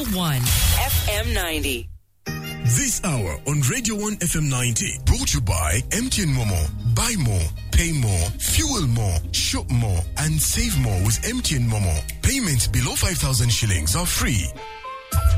1 FM 90. This hour on Radio 1 FM 90 brought to you by MTN Momo. Buy more, pay more, fuel more, shop more, and save more with MTN Momo. Payments below 5,000 shillings are free.